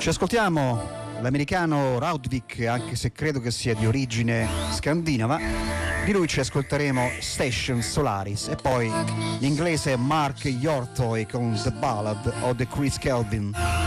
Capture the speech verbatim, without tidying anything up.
Ci ascoltiamo l'americano Raudvik, anche se credo che sia di origine scandinava. Di lui ci ascolteremo Station Solaris e poi l'inglese Mark Yortoy con The Ballad of the Chris Kelvin.